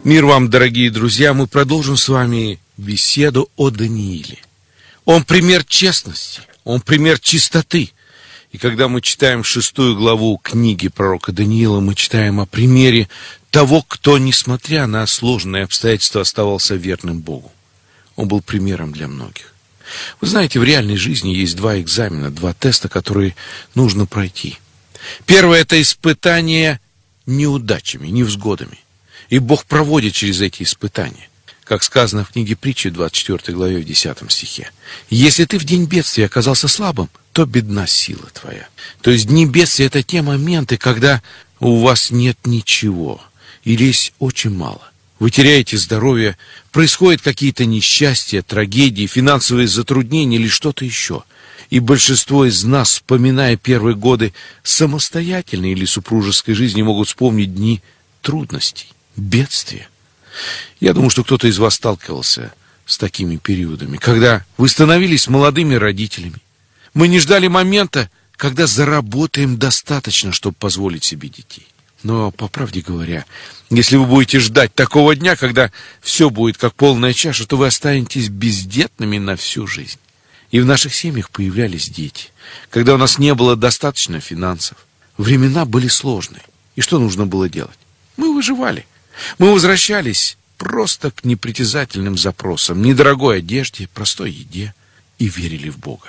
Мир вам, дорогие друзья, мы продолжим с вами беседу о Данииле. Он пример честности, он пример чистоты. И когда мы читаем 6 главу книги пророка Даниила, мы читаем о примере того, кто, несмотря на сложные обстоятельства, оставался верным Богу. Он был примером для многих. Вы знаете, в реальной жизни есть два экзамена, два теста, которые нужно пройти. Первое – это испытание неудачами, невзгодами. И Бог проводит через эти испытания. Как сказано в книге Притчи, 24 главе, в 10 стихе. «Если ты в день бедствия оказался слабым, то бедна сила твоя». То есть дни бедствия – это те моменты, когда у вас нет ничего, или есть очень мало. Вы теряете здоровье, происходят какие-то несчастья, трагедии, финансовые затруднения или что-то еще. И большинство из нас, вспоминая первые годы самостоятельной или супружеской жизни, могут вспомнить дни трудностей, бедствия. Я думаю, что кто-то из вас сталкивался с такими периодами, когда вы становились молодыми родителями. Мы не ждали момента, когда заработаем достаточно, чтобы позволить себе детей. Но, по правде говоря, если вы будете ждать такого дня, когда все будет как полная чаша, то вы останетесь бездетными на всю жизнь. И в наших семьях появлялись дети, когда у нас не было достаточно финансов. Времена были сложные. И что нужно было делать? Мы выживали. Мы возвращались просто к непритязательным запросам, недорогой одежде, простой еде и верили в Бога.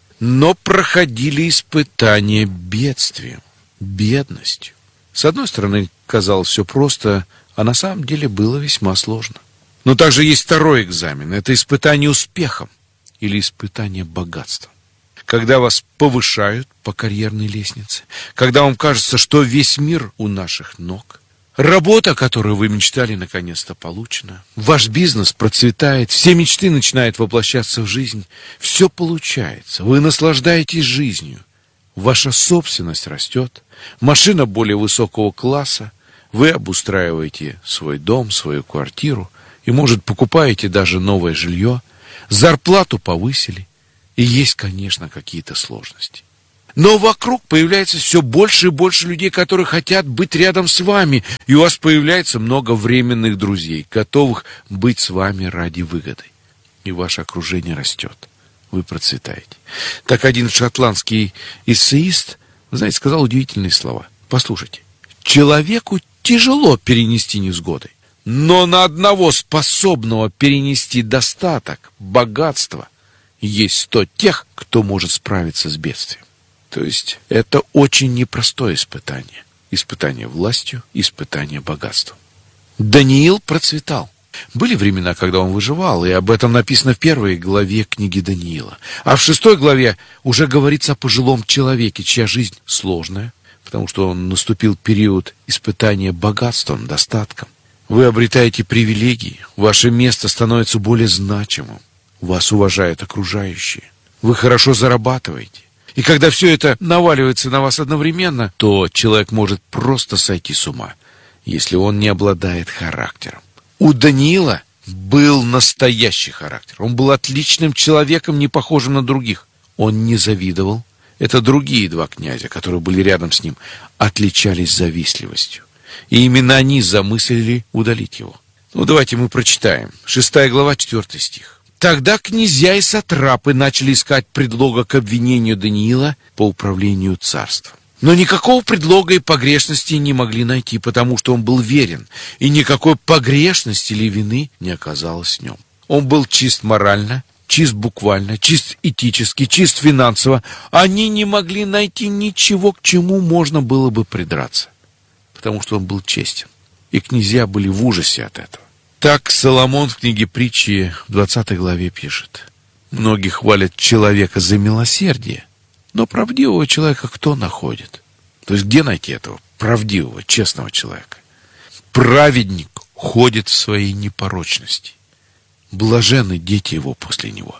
Но проходили испытания бедствием, бедностью. С одной стороны, казалось все просто, а на самом деле было весьма сложно. Но также есть второй экзамен. Это испытание успехом или испытание богатством. Когда вас повышают по карьерной лестнице, когда вам кажется, что весь мир у наших ног, работа, которую вы мечтали, наконец-то получена, ваш бизнес процветает, все мечты начинают воплощаться в жизнь, все получается, вы наслаждаетесь жизнью, ваша собственность растет, машина более высокого класса, вы обустраиваете свой дом, свою квартиру и, может, покупаете даже новое жилье, зарплату повысили, и есть, конечно, какие-то сложности. Но вокруг появляется все больше и больше людей, которые хотят быть рядом с вами, и у вас появляется много временных друзей, готовых быть с вами ради выгоды. И ваше окружение растет, вы процветаете. Так один шотландский эссеист, знаете, сказал удивительные слова. Послушайте. Человеку тяжело перенести невзгоды, но на одного способного перенести достаток, богатство, есть 100 тех, кто может справиться с бедствием. То есть это очень непростое испытание. Испытание властью, испытание богатством. Даниил процветал. Были времена, когда он выживал, и об этом написано в 1 главе книги Даниила. А в 6 главе уже говорится о пожилом человеке, чья жизнь сложная, потому что он наступил период испытания богатством, достатком. Вы обретаете привилегии, ваше место становится более значимым, вас уважают окружающие, вы хорошо зарабатываете. И когда все это наваливается на вас одновременно, то человек может просто сойти с ума, если он не обладает характером. У Даниила был настоящий характер. Он был отличным человеком, не похожим на других. Он не завидовал. Это другие два князя, которые были рядом с ним, отличались завистливостью. И именно они замыслили удалить его. Давайте мы прочитаем. 6 глава, 4 стих. Тогда князья и сатрапы начали искать предлога к обвинению Даниила по управлению царством. Но никакого предлога и погрешности не могли найти, потому что он был верен, и никакой погрешности или вины не оказалось в нем. Он был чист морально, чист буквально, чист этически, чист финансово. Они не могли найти ничего, к чему можно было бы придраться, потому что он был честен, и князья были в ужасе от этого. Так Соломон в книге Притчи в 20 главе пишет. Многие хвалят человека за милосердие, но правдивого человека кто находит? То есть где найти этого правдивого, честного человека? Праведник ходит в своей непорочности. Блаженны дети его после него.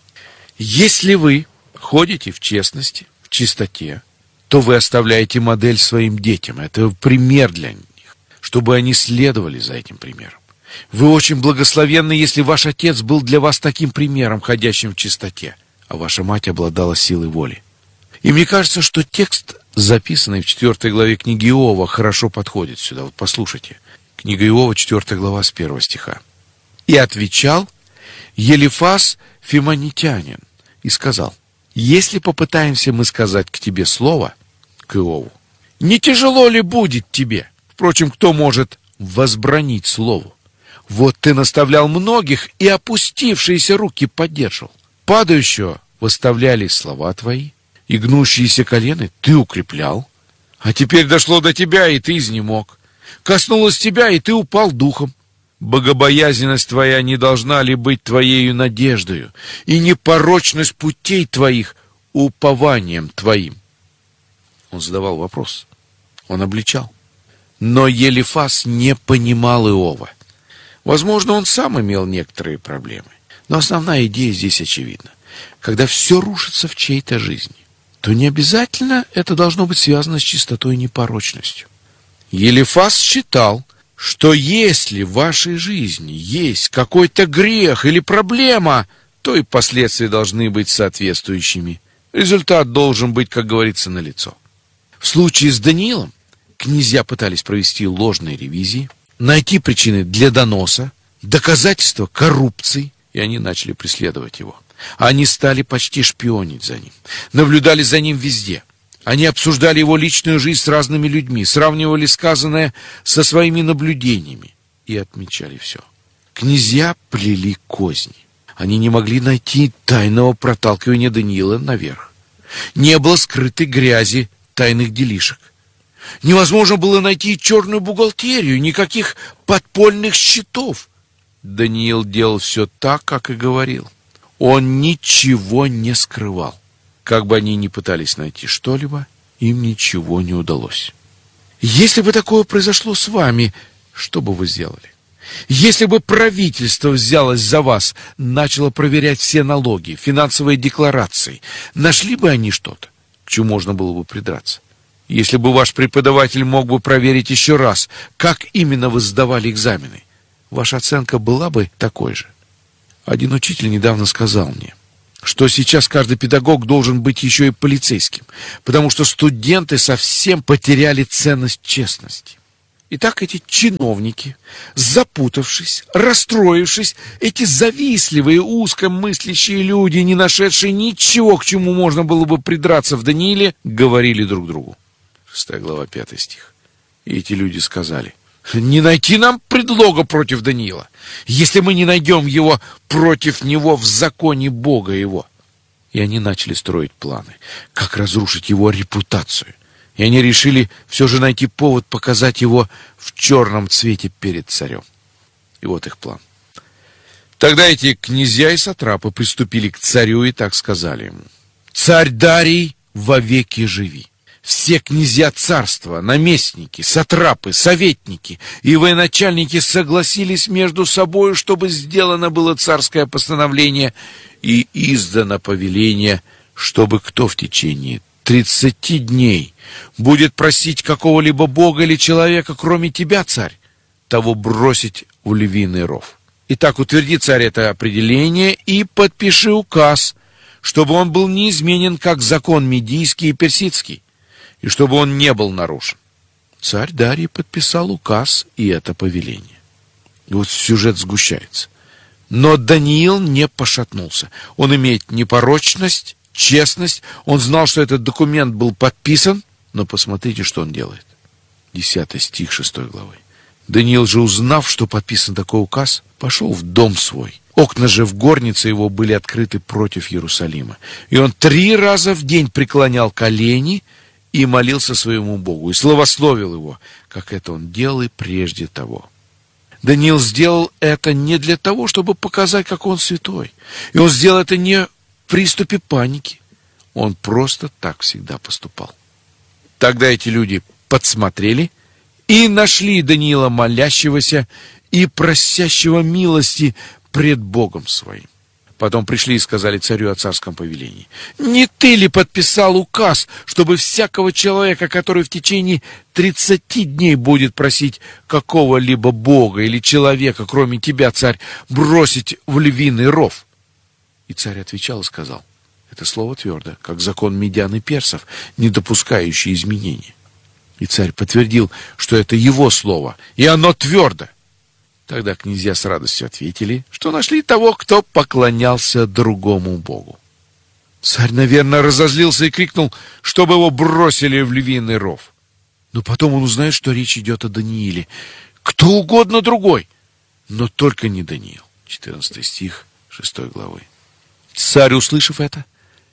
Если вы ходите в честности, в чистоте, то вы оставляете модель своим детям. Это пример для них, чтобы они следовали за этим примером. Вы очень благословенны, если ваш отец был для вас таким примером, ходящим в чистоте, а ваша мать обладала силой воли. И мне кажется, что текст, записанный в 4 главе книги Иова, хорошо подходит сюда. Вот послушайте. Книга Иова, 4 глава, с 1 стиха. «И отвечал Елифас Фимонитянин и сказал: если попытаемся мы сказать к тебе слово, к Иову, не тяжело ли будет тебе? Впрочем, кто может возбранить слову? Вот ты наставлял многих, и опустившиеся руки поддерживал. Падающего выставляли слова твои, и гнущиеся колены ты укреплял. А теперь дошло до тебя, и ты изнемог. Коснулось тебя, и ты упал духом. Богобоязненность твоя не должна ли быть твоею надеждою, и непорочность путей твоих упованием твоим?» Он задавал вопрос, он обличал. Но Елифас не понимал Иова. Возможно, он сам имел некоторые проблемы, но основная идея здесь очевидна. Когда все рушится в чьей-то жизни, то не обязательно это должно быть связано с чистотой и непорочностью. Елифас считал, что если в вашей жизни есть какой-то грех или проблема, то и последствия должны быть соответствующими. Результат должен быть, как говорится, налицо. В случае с Даниилом князья пытались провести ложные ревизии, найти причины для доноса, доказательства коррупции, и они начали преследовать его. Они стали почти шпионить за ним, наблюдали за ним везде. Они обсуждали его личную жизнь с разными людьми, сравнивали сказанное со своими наблюдениями и отмечали все. Князья плели козни. Они не могли найти тайного проталкивания Даниила наверх. Не было скрытой грязи тайных делишек. Невозможно было найти черную бухгалтерию, никаких подпольных счетов. Даниил делал все так, как и говорил. Он ничего не скрывал. Как бы они ни пытались найти что-либо, им ничего не удалось. Если бы такое произошло с вами, что бы вы сделали? Если бы правительство взялось за вас, начало проверять все налоги, финансовые декларации, нашли бы они что-то, к чему можно было бы придраться? Если бы ваш преподаватель мог бы проверить еще раз, как именно вы сдавали экзамены, ваша оценка была бы такой же. Один учитель недавно сказал мне, что сейчас каждый педагог должен быть еще и полицейским, потому что студенты совсем потеряли ценность честности. Итак, эти чиновники, запутавшись, расстроившись, эти завистливые, узкомыслящие люди, не нашедшие ничего, к чему можно было бы придраться в Данииле, говорили друг другу. 6 глава, 5 стих. И эти люди сказали: не найти нам предлога против Даниила, если мы не найдем его против него в законе Бога его. И они начали строить планы, как разрушить его репутацию. И они решили все же найти повод показать его в черном цвете перед царем. И вот их план. Тогда эти князья и сатрапы приступили к царю и так сказали ему: «Царь Дарий, вовеки живи! Все князья царства, наместники, сатрапы, советники и военачальники согласились между собой, чтобы сделано было царское постановление и издано повеление, чтобы кто в течение 30 дней будет просить какого-либо бога или человека, кроме тебя, царь, того бросить в львиный ров. Итак, утверди, царь, это определение и подпиши указ, чтобы он был неизменен, как закон медийский и персидский, и чтобы он не был нарушен». Царь Дарий подписал указ и это повеление. И вот сюжет сгущается. Но Даниил не пошатнулся. Он имеет непорочность, честность. Он знал, что этот документ был подписан, но посмотрите, что он делает. 10 стих 6 главы. Даниил же, узнав, что подписан такой указ, пошел в дом свой. Окна же в горнице его были открыты против Иерусалима. И он 3 раза в день преклонял колени и молился своему Богу, и славословил его, как это он делал и прежде того. Даниил сделал это не для того, чтобы показать, какой он святой. И он сделал это не в приступе паники. Он просто так всегда поступал. Тогда эти люди подсмотрели и нашли Даниила молящегося и просящего милости пред Богом своим. Потом пришли и сказали царю о царском повелении: «Не ты ли подписал указ, чтобы всякого человека, который в течение 30 дней будет просить какого-либо бога или человека, кроме тебя, царь, бросить в львиный ров?» И царь отвечал и сказал: «Это слово твердо, как закон медян и персов, не допускающий изменений». И царь подтвердил, что это его слово, и оно твердо. Тогда князья с радостью ответили, что нашли того, кто поклонялся другому богу. Царь, наверное, разозлился и крикнул, чтобы его бросили в львиный ров. Но потом он узнает, что речь идет о Данииле. Кто угодно другой, но только не Даниил. 14 стих 6 главы. Царь, услышав это,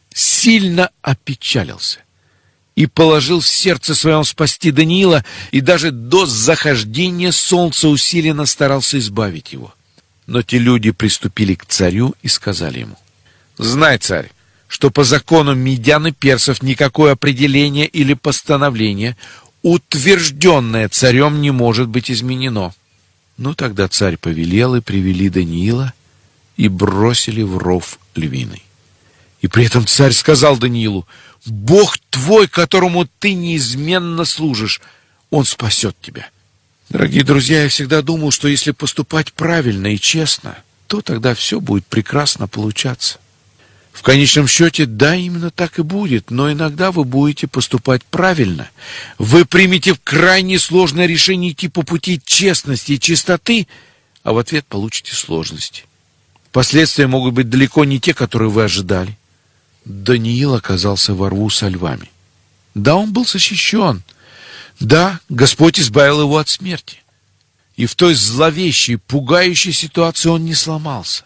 сильно опечалился и положил в сердце своем спасти Даниила, и даже до захождения солнца усиленно старался избавить его. Но те люди приступили к царю и сказали ему: «Знай, царь, что по закону медян и персов никакое определение или постановление, утвержденное царем, не может быть изменено». Ну, тогда царь повелел, и привели Даниила и бросили в ров львиный. И при этом царь сказал Даниилу: «Бог твой, которому ты неизменно служишь, он спасет тебя». Дорогие друзья, я всегда думал, что если поступать правильно и честно, то тогда все будет прекрасно получаться. В конечном счете, да, именно так и будет, но иногда вы будете поступать правильно. Вы примете крайне сложное решение идти по пути честности и чистоты, а в ответ получите сложности. Последствия могут быть далеко не те, которые вы ожидали. Даниил оказался во рву со львами. Да, он был защищен. Да, Господь избавил его от смерти. И в той зловещей, пугающей ситуации он не сломался.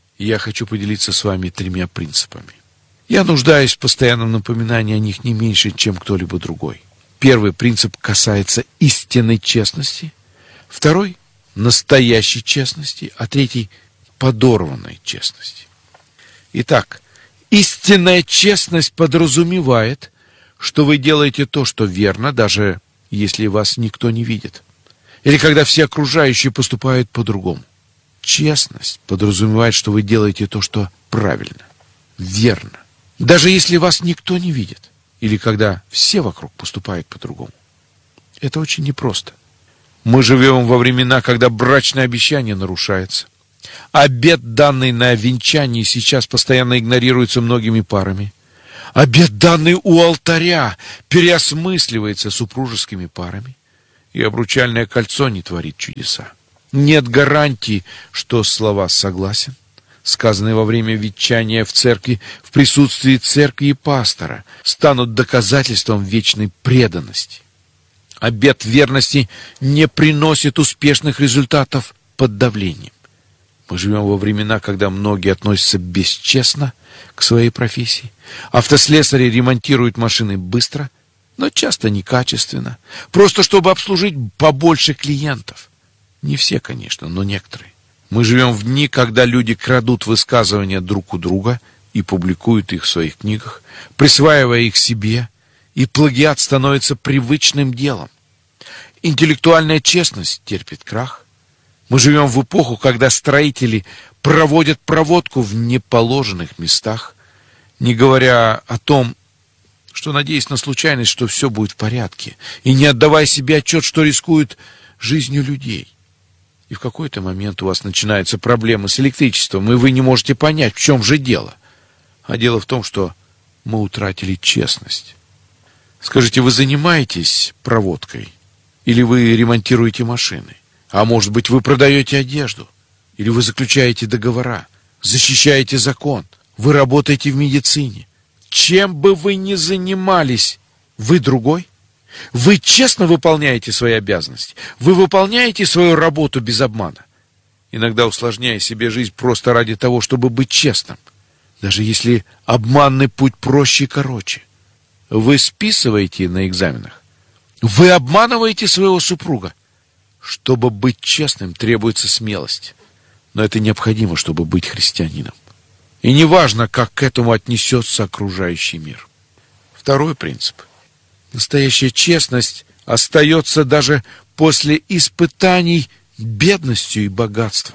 Я хочу поделиться с вами 3 принципами. Я нуждаюсь в постоянном напоминании о них не меньше, чем кто-либо другой. Первый принцип касается истинной честности. Второй — настоящей честности. А третий — подорванной честности. Итак, истинная честность подразумевает, что вы делаете то, что верно, даже если вас никто не видит. Или когда все окружающие поступают по-другому. Честность подразумевает, что вы делаете то, что правильно, верно, даже если вас никто не видит, или когда все вокруг поступают по-другому. Это очень непросто. Мы живем во времена, когда брачное обещание нарушается. Обет, данный на венчании, сейчас постоянно игнорируется многими парами. Обет, данный у алтаря, переосмысливается супружескими парами. И обручальное кольцо не творит чудеса. Нет гарантии, что слова «согласен», сказанные во время венчания в церкви, в присутствии церкви и пастора, станут доказательством вечной преданности. Обет верности не приносит успешных результатов под давлением. Мы живем во времена, когда многие относятся бесчестно к своей профессии. Автослесари ремонтируют машины быстро, но часто некачественно, просто чтобы обслужить побольше клиентов. Не все, конечно, но некоторые. Мы живем в дни, когда люди крадут высказывания друг у друга и публикуют их в своих книгах, присваивая их себе, и плагиат становится привычным делом. Интеллектуальная честность терпит крах. Мы живем в эпоху, когда строители проводят проводку в неположенных местах, не говоря о том, что надеясь на случайность, что все будет в порядке, и не отдавая себе отчет, что рискуют жизнью людей. И в какой-то момент у вас начинаются проблемы с электричеством, и вы не можете понять, в чем же дело. А дело в том, что мы утратили честность. Скажите, вы занимаетесь проводкой? Или вы ремонтируете машины? А может быть, вы продаете одежду? Или вы заключаете договора? Защищаете закон? Вы работаете в медицине? Чем бы вы ни занимались, вы другой? Вы честно выполняете свои обязанности? Вы выполняете свою работу без обмана? Иногда усложняя себе жизнь просто ради того, чтобы быть честным. Даже если обманный путь проще и короче. Вы списываете на экзаменах. Вы обманываете своего супруга. Чтобы быть честным, требуется смелость. Но это необходимо, чтобы быть христианином. И неважно, как к этому отнесется окружающий мир. Второй принцип. Настоящая честность остается даже после испытаний бедностью и богатством.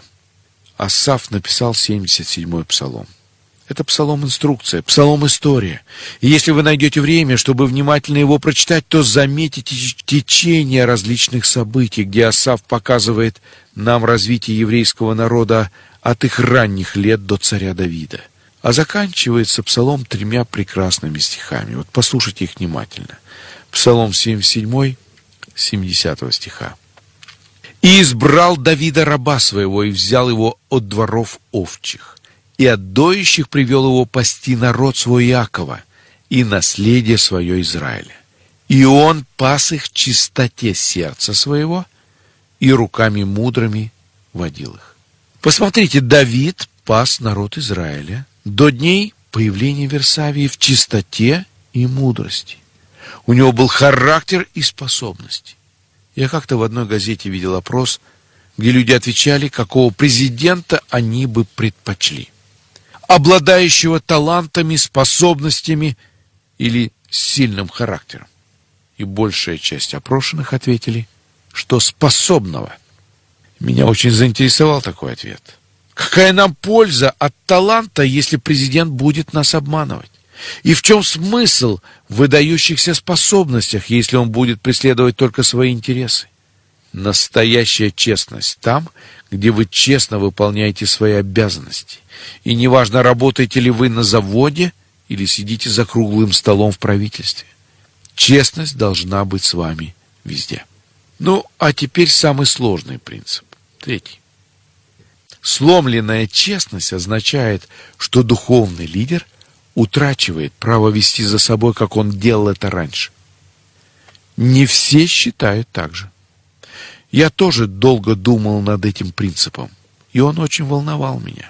Асаф написал 77-й псалом. Это псалом-инструкция, псалом-история. И если вы найдете время, чтобы внимательно его прочитать, то заметите течение различных событий, где Асаф показывает нам развитие еврейского народа от их ранних лет до царя Давида. А заканчивается псалом 3 прекрасными стихами. Вот послушайте их внимательно. Псалом 77, 70 стиха. «И избрал Давида раба своего, и взял его от дворов овчих, и от доящих привел его пасти народ свой Иакова, и наследие свое Израиля. И он пас их в чистоте сердца своего, и руками мудрыми водил их». Посмотрите, Давид пас народ Израиля до дней появления Версавии в чистоте и мудрости. У него был характер и способности. Я как-то в одной газете видел опрос, где люди отвечали, какого президента они бы предпочли. Обладающего талантами, способностями или сильным характером. И большая часть опрошенных ответили, что способного. Меня очень заинтересовал такой ответ. Какая нам польза от таланта, если президент будет нас обманывать? И в чем смысл в выдающихся способностях, если он будет преследовать только свои интересы? Настоящая честность там, где вы честно выполняете свои обязанности. И неважно, работаете ли вы на заводе или сидите за круглым столом в правительстве. Честность должна быть с вами везде. Ну, а теперь самый сложный принцип. Третий. Сломленная честность означает, что духовный лидер утрачивает право вести за собой, как он делал это раньше. Не все считают так же. Я тоже долго думал над этим принципом, и он очень волновал меня.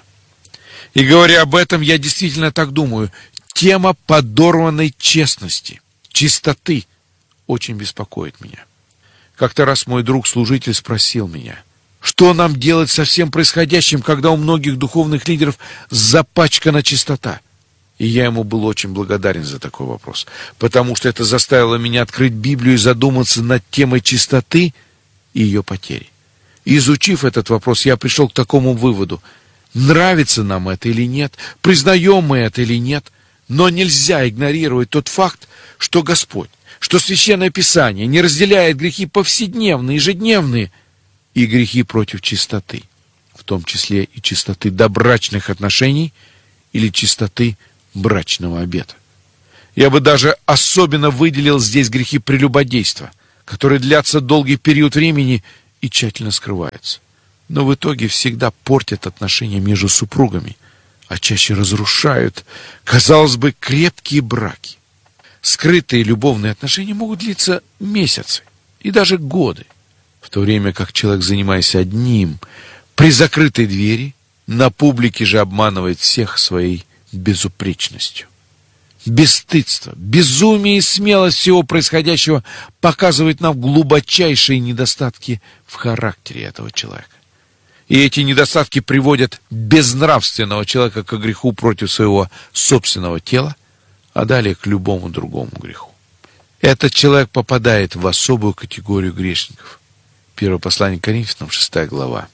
И говоря об этом, я действительно так думаю. Тема подорванной честности, чистоты очень беспокоит меня. Как-то раз мой друг-служитель спросил меня, что нам делать со всем происходящим, когда у многих духовных лидеров запачкана чистота? И я ему был очень благодарен за такой вопрос, потому что это заставило меня открыть Библию и задуматься над темой чистоты и ее потери. И изучив этот вопрос, я пришел к такому выводу. Нравится нам это или нет, признаем мы это или нет, но нельзя игнорировать тот факт, что Господь, что Священное Писание не разделяет грехи повседневные, ежедневные, и грехи против чистоты, в том числе и чистоты добрачных отношений или чистоты брачного обета. Я бы даже особенно выделил здесь грехи прелюбодейства, которые длятся долгий период времени и тщательно скрываются, но в итоге всегда портят отношения между супругами, а чаще разрушают, казалось бы, крепкие браки. Скрытые любовные отношения могут длиться месяцы и даже годы, в то время как человек, занимаясь одним, при закрытой двери, на публике же обманывает всех своей безупречностью. Бесстыдство, безумие и смелость всего происходящего показывают нам глубочайшие недостатки в характере этого человека. И эти недостатки приводят безнравственного человека к греху против своего собственного тела, а далее к любому другому греху. Этот человек попадает в особую категорию грешников. Первое послание к Коринфянам, 6 глава,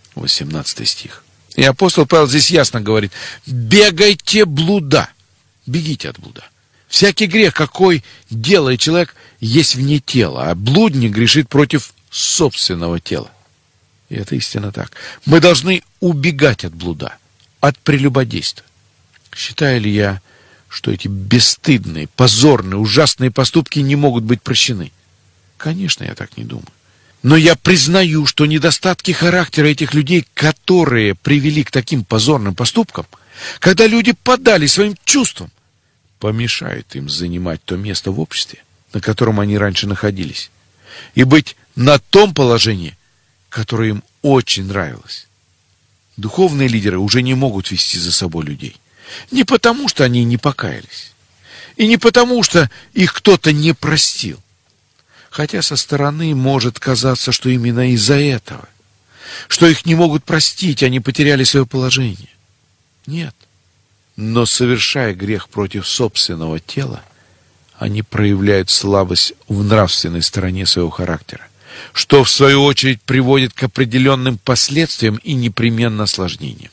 18 стих. И апостол Павел здесь ясно говорит: бегайте блуда, бегите от блуда. Всякий грех, какой делает человек, есть вне тела, а блудник грешит против собственного тела. И это истинно так. Мы должны убегать от блуда, от прелюбодейства. Считаю ли я, что эти бесстыдные, позорные, ужасные поступки не могут быть прощены? Конечно, я так не думаю. Но я признаю, что недостатки характера этих людей, которые привели к таким позорным поступкам, когда люди поддали своим чувствам, помешают им занимать то место в обществе, на котором они раньше находились, и быть на том положении, которое им очень нравилось. Духовные лидеры уже не могут вести за собой людей. Не потому, что они не покаялись, и не потому, что их кто-то не простил. Хотя со стороны может казаться, что именно из-за этого, что их не могут простить, они потеряли свое положение. Нет. Но совершая грех против собственного тела, они проявляют слабость в нравственной стороне своего характера, что в свою очередь приводит к определенным последствиям и непременно осложнениям.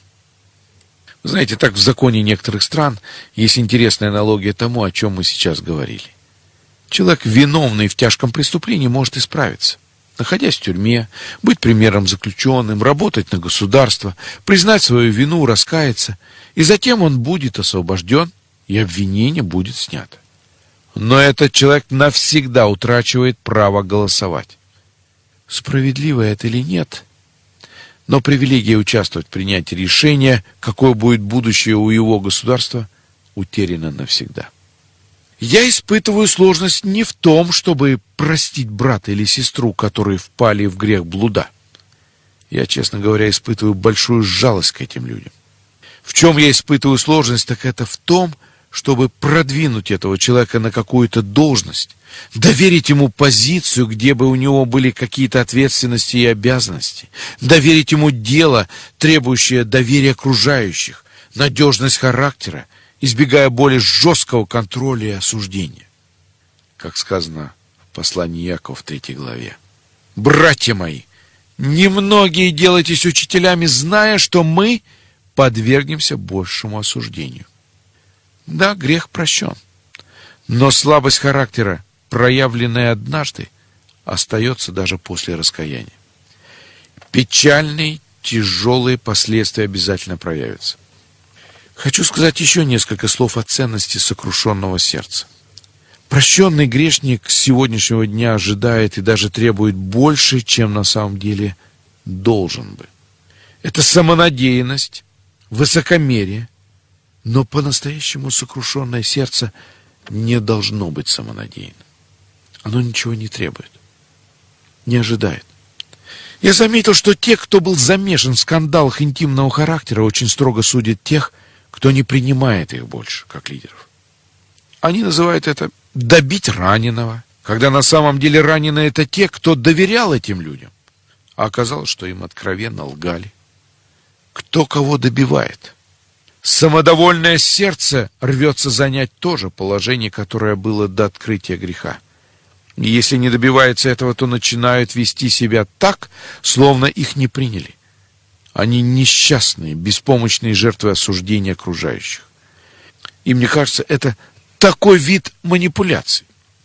Вы знаете, так в законе некоторых стран есть интересная аналогия тому, о чем мы сейчас говорили. Человек, виновный в тяжком преступлении, может исправиться, находясь в тюрьме, быть примером заключенным, работать на государство, признать свою вину, раскаяться, и затем он будет освобожден, и обвинение будет снято. но этот человек навсегда утрачивает право голосовать. Справедливо это или нет, но привилегия участвовать в принятии решения, какое будет будущее у его государства, утеряна навсегда. Я испытываю сложность не в том, чтобы простить брата или сестру, которые впали в грех блуда. Я, честно говоря, испытываю большую жалость к этим людям. В чем я испытываю сложность, так это в том, чтобы продвинуть этого человека на какую-то должность, доверить ему позицию, где бы у него были какие-то ответственности и обязанности, доверить ему дело, требующее доверия окружающих, надежность характера, избегая более жесткого контроля и осуждения. Как сказано в послании Иакова в 3 главе. «Братья мои, немногие делайтесь учителями, зная, что мы подвергнемся большему осуждению». Да, грех прощен, но слабость характера, проявленная однажды, остается даже после раскаяния. Печальные, тяжелые последствия обязательно проявятся. Хочу сказать еще несколько слов о ценности сокрушенного сердца. Прощенный грешник с сегодняшнего дня ожидает и даже требует больше, чем на самом деле должен бы. Это самонадеянность, высокомерие, но по-настоящему сокрушенное сердце не должно быть самонадеянным. Оно ничего не требует, не ожидает. Я заметил, что те, кто был замешан в скандалах интимного характера, очень строго судят тех, кто не принимает их больше, как лидеров. Они называют это «добить раненого», когда на самом деле раненые — это те, кто доверял этим людям, а оказалось, что им откровенно лгали. Кто кого добивает? Самодовольное сердце рвется занять то же положение, которое было до открытия греха. И если не добивается этого, то начинают вести себя так, словно их не приняли. Они несчастные, беспомощные жертвы осуждения окружающих. И мне кажется, это такой вид манипуляций.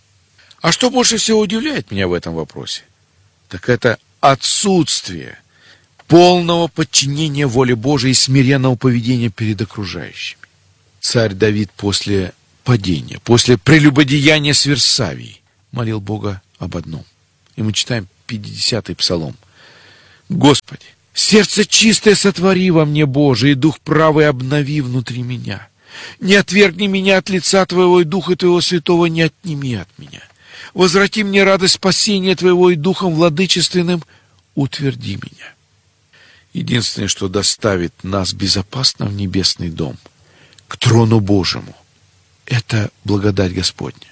А что больше всего удивляет меня в этом вопросе, так это отсутствие полного подчинения воле Божией и смиренного поведения перед окружающими. Царь Давид после падения, после прелюбодеяния с Версавией молил Бога об одном. И мы читаем 50-й псалом. «Господи, сердце чистое сотвори во мне, Боже, и дух правый обнови внутри меня. Не отвергни меня от лица Твоего, и Духа Твоего Святого не отними от меня. Возврати мне радость спасения Твоего, и Духом владычественным утверди меня». Единственное, что доставит нас безопасно в небесный дом, к трону Божьему, это благодать Господня.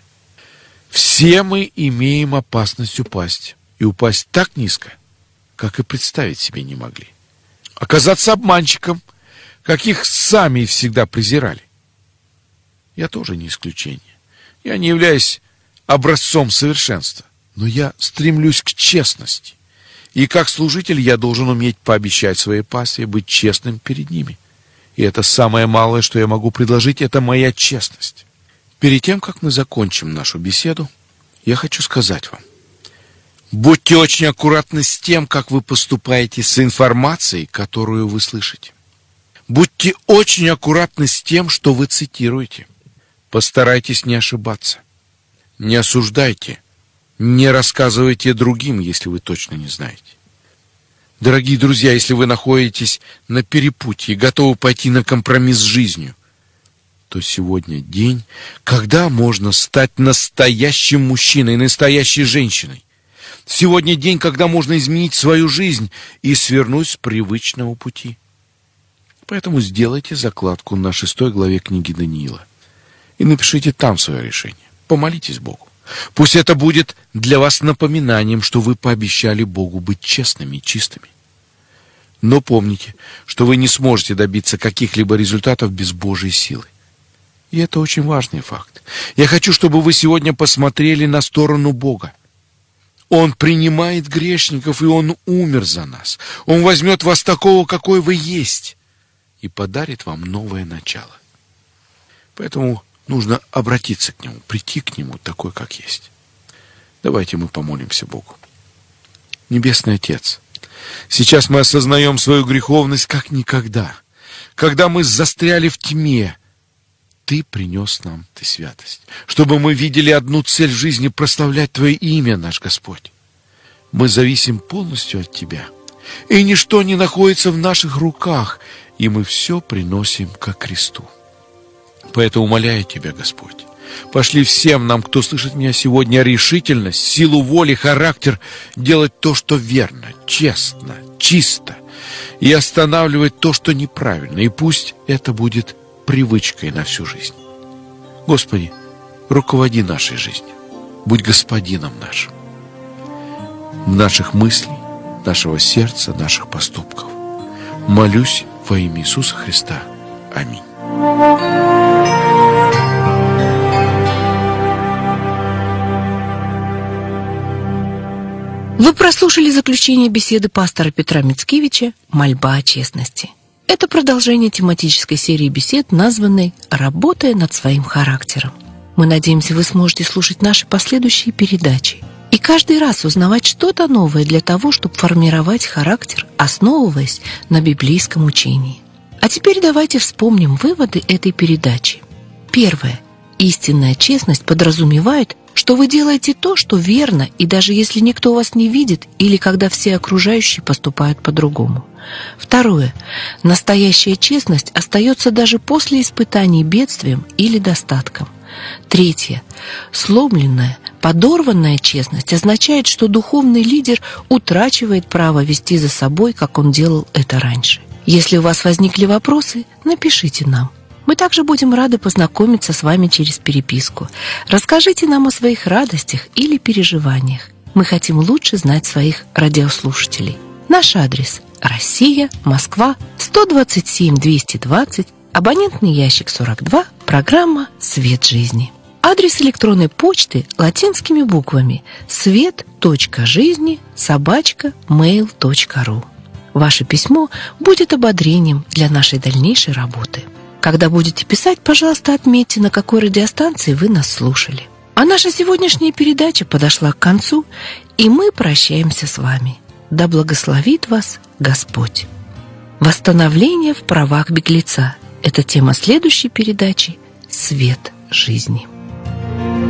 Все мы имеем опасность упасть, и упасть так низко, как и представить себе не могли. Оказаться обманщиком, каких сами всегда презирали. Я тоже не исключение. Я не являюсь образцом совершенства, но я стремлюсь к честности. И как служитель я должен уметь пообещать своей пастве быть честным перед ними. И это самое малое, что я могу предложить, это моя честность. Перед тем, как мы закончим нашу беседу, я хочу сказать вам: будьте очень аккуратны с тем, как вы поступаете с информацией, которую вы слышите. Будьте очень аккуратны с тем, что вы цитируете. Постарайтесь не ошибаться. Не осуждайте. Не рассказывайте другим, если вы точно не знаете. Дорогие друзья, если вы находитесь на перепутье и готовы пойти на компромисс с жизнью, то сегодня день, когда можно стать настоящим мужчиной, настоящей женщиной. Сегодня день, когда можно изменить свою жизнь и свернуть с привычного пути. Поэтому сделайте закладку на 6 главе книги Даниила и напишите там свое решение. Помолитесь Богу. Пусть это будет для вас напоминанием, что вы пообещали Богу быть честными и чистыми. Но помните, что вы не сможете добиться каких-либо результатов без Божьей силы. И это очень важный факт. Я хочу, чтобы вы сегодня посмотрели на сторону Бога. Он принимает грешников, и Он умер за нас. Он возьмет вас такого, какой вы есть, и подарит вам новое начало. Поэтому нужно обратиться к Нему, прийти к Нему такой, как есть. Давайте мы помолимся Богу. Небесный Отец, сейчас мы осознаем свою греховность как никогда. Когда мы застряли в тьме, Ты принес нам Ты святость, чтобы мы видели одну цель в жизни — прославлять Твое имя, наш Господь. Мы зависим полностью от Тебя, и ничто не находится в наших руках, и мы все приносим ко кресту. Поэтому умоляю Тебя, Господь, пошли всем нам, кто слышит меня сегодня, решительность, силу воли, характер делать то, что верно, честно, чисто, и останавливать то, что неправильно, и пусть это будет привычкой на всю жизнь. Господи, руководи нашей жизнью, будь господином нашим, наших мыслей, нашего сердца, наших поступков. Молюсь во имя Иисуса Христа. Аминь. Вы прослушали заключение беседы пастора Петра Мицкевича «Мольба о честности». Это продолжение тематической серии бесед, названной «Работая над своим характером». Мы надеемся, вы сможете слушать наши последующие передачи и каждый раз узнавать что-то новое для того, чтобы формировать характер, основываясь на библейском учении. А теперь давайте вспомним выводы этой передачи. Первое. Истинная честность подразумевает, что вы делаете то, что верно, и даже если никто вас не видит или когда все окружающие поступают по-другому. Второе. Настоящая честность остается даже после испытаний бедствием или достатком. Третье. Сломленная, подорванная честность означает, что духовный лидер утрачивает право вести за собой, как он делал это раньше. Если у вас возникли вопросы, напишите нам. Мы также будем рады познакомиться с вами через переписку. Расскажите нам о своих радостях или переживаниях. Мы хотим лучше знать своих радиослушателей. Наш адрес – Россия, Москва, 127 220, абонентный ящик 42, программа «Свет жизни». Адрес электронной почты латинскими буквами свет.жизни@mail.ru. Ваше письмо будет ободрением для нашей дальнейшей работы. Когда будете писать, пожалуйста, отметьте, на какой радиостанции вы нас слушали. А наша сегодняшняя передача подошла к концу, и мы прощаемся с вами. Да благословит вас Господь. Восстановление в правах беглеца – это тема следующей передачи «Свет жизни».